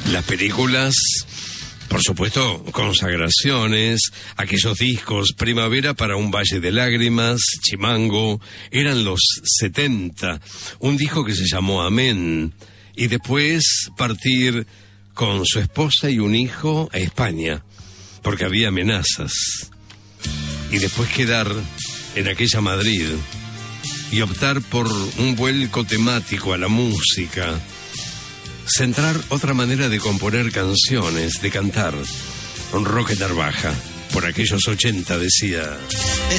Las películas, por supuesto, consagraciones, aquellos discos, Primavera para un Valle de Lágrimas, Chimango, eran los 70, un disco que se llamó Amén, y después partir con su esposa y un hijo a España, porque había amenazas, y después quedar en aquella Madrid y optar por un vuelco temático a la música, centrar otra manera de componer canciones, de cantar. Un Roque Narvaja, por aquellos 80 decía: